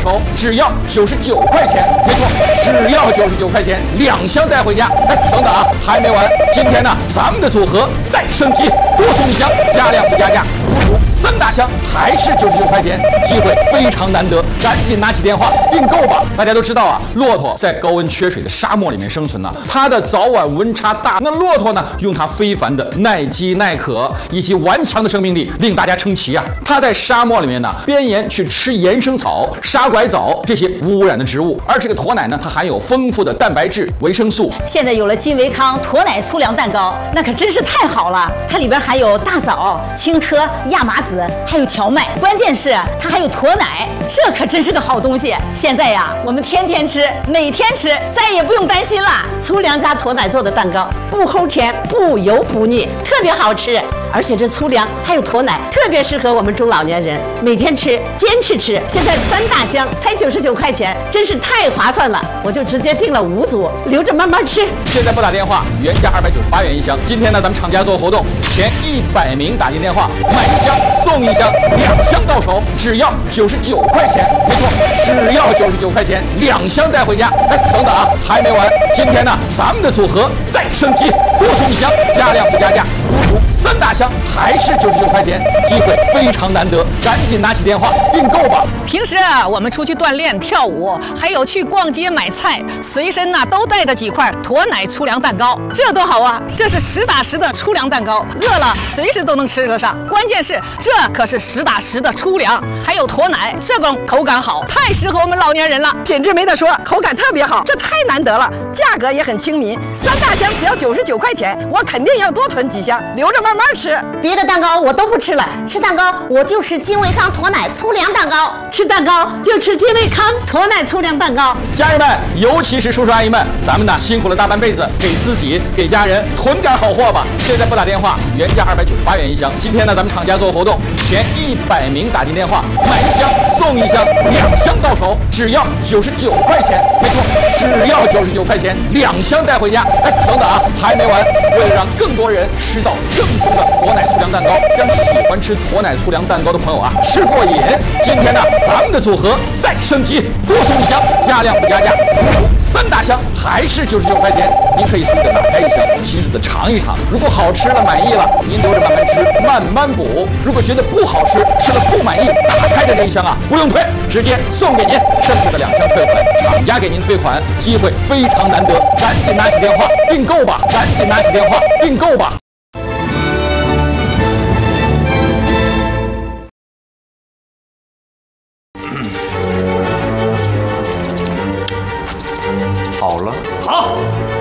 手只要99块钱，没错，只要99块钱，2箱带回家。哎，等等啊，还没完，今天呢，咱们的组合再升级，多送1箱，加量不加价，足足3大箱，还是99块钱，机会非常难得，赶紧拿起电话订购吧！大家都知道啊，骆驼在高温缺水的沙漠里面生存呢，它的早晚温差大，那骆驼呢，用它非凡的耐饥耐渴以及顽强的生命力，令大家称奇啊！它在沙漠里面呢，边沿去吃岩生草、沙拐枣这些无污染的植物，而这个驼奶呢，它含有丰富的蛋白质、维生素。 现在有了金维康驼奶粗粮蛋糕，那可真是太好了！它里边含有大枣、青稞、亚麻籽，还有荞麦，关键是它还有驼奶，这可真是个好东西。现在呀，我们天天吃，每天吃，再也不用担心了。 粗粮加驼奶做的蛋糕，不齁甜，不油不腻，特别好吃。而且这粗粮还有驼奶，特别适合我们中老年人每天吃，坚持吃。现在3大箱才99块钱，真是太划算了！我就直接订了5组，留着慢慢吃。 现在拨打电话，原价298元1箱。今天呢，咱们厂家做活动，前100名打进电话，买1箱送1箱，2箱到手只要99块钱。没错，只要99块钱，2箱带回家。哎，等等啊，还没完，今天呢，咱们的组合再升级，多送1箱，加量不加价，足足3大箱，还是99块钱，机会非常难得，赶紧拿起电话订购吧！ 平时我们出去锻炼、跳舞，还有去逛街买菜，随身都带着几块驼奶粗粮蛋糕，这多好啊！这是实打实的粗粮蛋糕，饿了随时都能吃得上。关键是这可是实打实的粗粮，还有驼奶，这种口感好，太适合我们老年人了。 品质没得说，口感特别好，这太难得了，价格也很亲民，3大箱只要99块钱，我肯定要多囤几箱，留着慢慢吃。 别的蛋糕我都不吃了，吃蛋糕我就吃金维康驼奶粗粮蛋糕，吃蛋糕就吃金维康驼奶粗粮蛋糕。 家人们，尤其是叔叔阿姨们，咱们呢辛苦了大半辈子，给自己给家人囤点好货吧！现在拨打电话，原价298元1箱。今天呢，咱们厂家做活动，前100名打进电话，买1箱送1箱，2箱到手只要99块钱。没错，只要99块钱，2箱带回家。哎，等等啊，还没完，为了让更多人吃到正宗的驼奶粗粮蛋糕，让喜欢吃驼奶粗粮蛋糕的朋友啊吃过瘾。今天呢，咱们的组合再升级，多送1箱，加量不加价，3大箱还是99块钱。您可以随着打开1箱，细细的尝一尝。如果好吃了、满意了，您留着慢慢吃，慢慢补。如果觉得不好吃，吃了不满意，打开的这1箱啊，不用退，直接送给您，剩下的2箱退回来，厂家给您退款，机会非常难得，赶紧拿起电话订购吧！赶紧拿起电话订购吧！ 好了。 好。